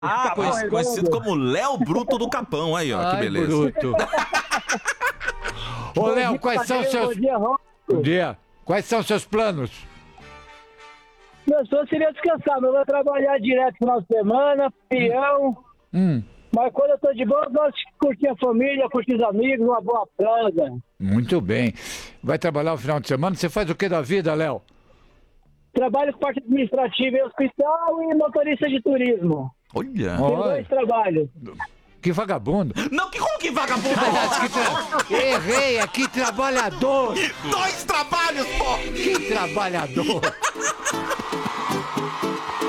Ah, conhecido como Léo Bruto do Capão, aí, ó, que beleza. Bruto. Ô, Léo, quais são seus... Bom dia, Ron. Bom dia. Quais são seus planos? Meu sonho seria descansar, mas eu vou trabalhar direto no final de semana, peão. Mas quando eu tô de boa, eu gosto de curtir a família, curtir os amigos, uma boa prosa. Muito bem. Vai trabalhar no final de semana? Você faz o que da vida, Léo? Trabalho com parte administrativa em hospital e motorista de turismo. Olha. Tem dois trabalhos. Que vagabundo. Não, como que vagabundo? Errei, que trabalhador. 2 trabalhos, pô! Que trabalhador.